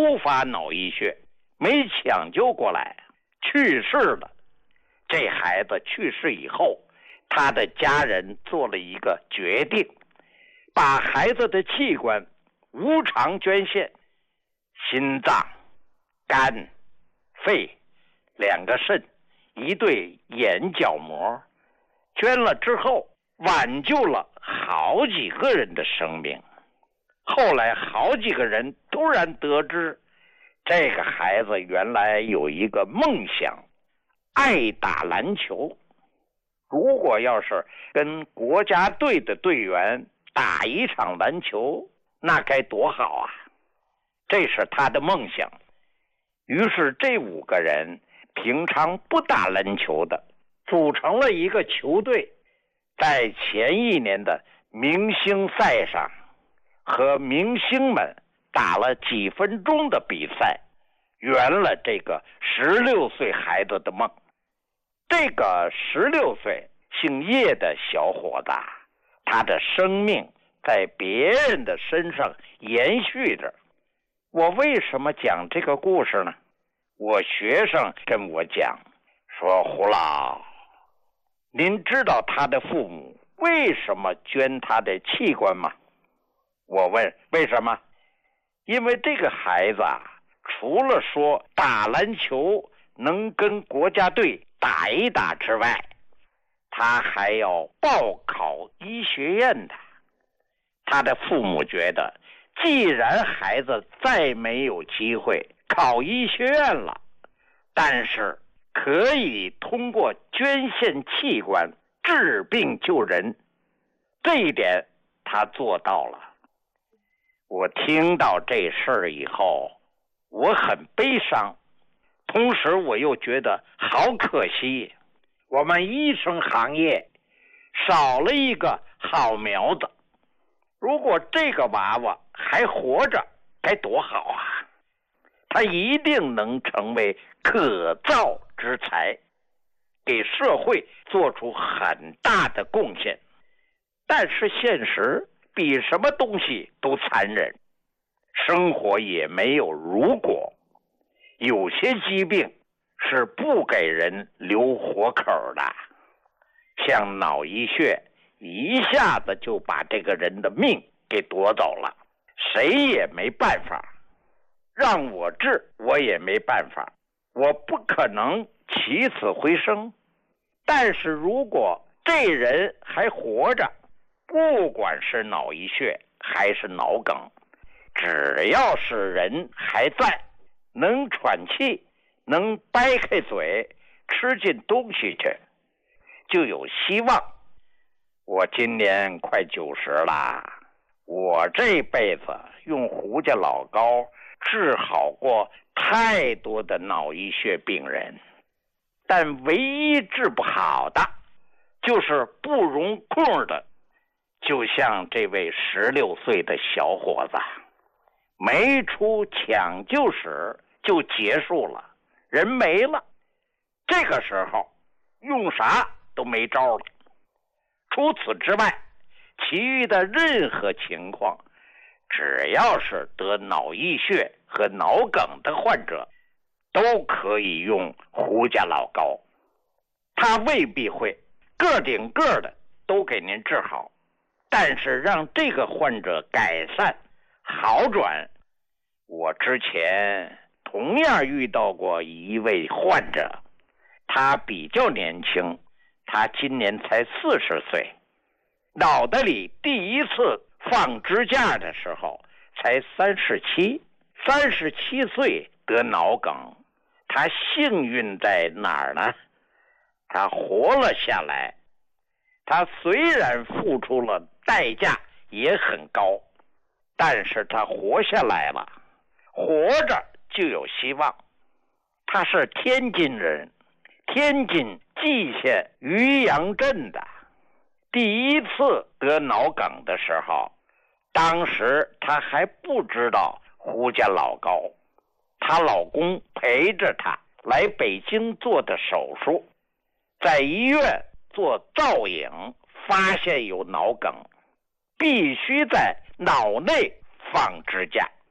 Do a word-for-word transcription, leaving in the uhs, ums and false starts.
突发脑溢血，没抢救过来，去世了。这孩子去世以后，他的家人做了一个决定，把孩子的器官无偿捐献，心脏、肝、肺、两个肾、一对眼角膜，捐了之后挽救了好几个人的生命。后来好几个人突然得知，这个孩子原来有一个梦想，爱打篮球。如果要是跟国家队的队员打一场篮球，那该多好啊！这是他的梦想。于是这五个人平常不打篮球的，组成了一个球队，在前一年的明星赛上和明星们打了几分钟的比赛，圆了这个十六岁孩子的梦。这个十六岁姓叶的小伙子，他的生命在别人的身上延续着。我为什么讲这个故事呢？我学生跟我讲说，胡老，您知道他的父母为什么捐他的器官吗？我问为什么？因为这个孩子啊，除了说打篮球能跟国家队打一打之外，他还要报考医学院的。他的父母觉得，既然孩子再没有机会考医学院了，但是可以通过捐献器官治病救人，这一点他做到了。我听到这事儿以后，我很悲伤，同时我又觉得好可惜，我们医生行业少了一个好苗子。如果这个娃娃还活着，该多好啊！他一定能成为可造之才，给社会做出很大的贡献。但是现实比什么东西都残忍，生活也没有如果。有些疾病是不给人留活口的，像脑溢血一下子就把这个人的命给夺走了，谁也没办法。让我治我也没办法，我不可能起死回生。但是如果这人还活着，不管是脑溢血还是脑梗，只要是人还在，能喘气，能掰开嘴吃进东西去，就有希望。我今年快九十了，我这辈子用胡家老膏治好过太多的脑溢血病人，但唯一治不好的就是不容控的，就像这位十六岁的小伙子，没出抢救室就结束了，人没了。这个时候用啥都没招了。除此之外，其余的任何情况，只要是得脑溢血和脑梗的患者，都可以用胡家老膏。他未必会个顶个的都给您治好，但是让这个患者改善好转。我之前同样遇到过一位患者，他比较年轻，他今年才四十岁，脑袋里第一次放支架的时候才三十七，三十七岁得脑梗。他幸运在哪儿呢？他活了下来。他虽然付出了代价也很高，但是他活下来了，活着就有希望。他是天津人，天津蓟县渔阳镇的。第一次得脑梗的时候，当时他还不知道胡家老膏，她老公陪着她来北京做的手术，在医院做造影，发现有脑梗，必须在脑内放支架。